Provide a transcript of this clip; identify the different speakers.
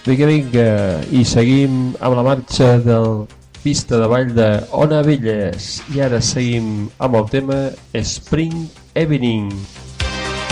Speaker 1: Vinga, vinga, i seguim amb la marxa del pista de ball de Ona Velles. I ara seguim amb el tema Spring Evening.